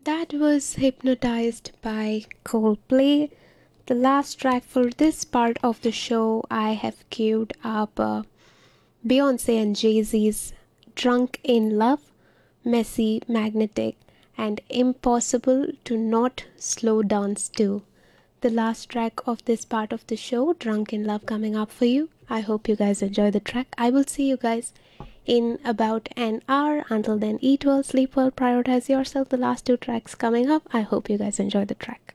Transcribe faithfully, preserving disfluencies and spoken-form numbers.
That was Hypnotized by Coldplay. The last track for this part of the show, I have queued up uh, Beyonce and Jay Z's Drunk in Love, Messy, Magnetic, and Impossible to Not Slow Dance To. The last track of this part of the show, Drunk in Love, coming up for you. I hope you guys enjoy the track. I will see you guys in about an hour. Until then, eat well, sleep well, prioritize yourself. The last two tracks coming up. I hope you guys enjoy the track.